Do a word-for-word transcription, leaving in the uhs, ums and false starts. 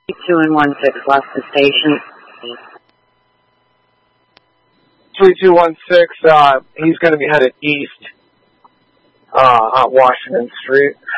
two and one six left the station. three two one six, uh, he's going to be headed east, uh, on Washington Street.